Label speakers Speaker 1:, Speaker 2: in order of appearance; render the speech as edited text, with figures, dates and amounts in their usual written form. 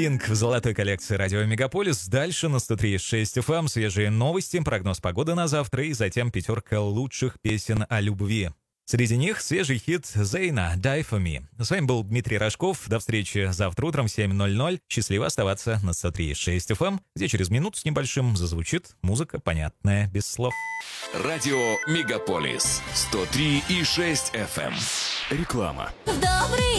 Speaker 1: Пинк в золотой коллекции радио Мегаполис. Дальше на 103.6 FM свежие новости, прогноз погоды на завтра и затем пятерка лучших песен о любви. Среди них свежий хит Зейна «Die for me». С вами был Дмитрий Рожков. До встречи завтра утром в 7:00. Счастливо оставаться на 103.6 FM, где через минуту с небольшим зазвучит музыка, понятная без слов.
Speaker 2: Радио Мегаполис 103,6 FM. Реклама.
Speaker 3: В добрые